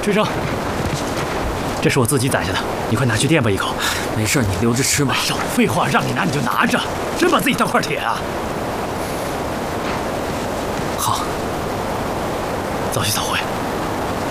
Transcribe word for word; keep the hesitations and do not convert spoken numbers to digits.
学生，这是我自己宰下的，你快拿去垫吧一口。 没事，你留着吃吧。 少废话，让你拿你就拿着，真把自己当块铁啊！ 好， 早去早回。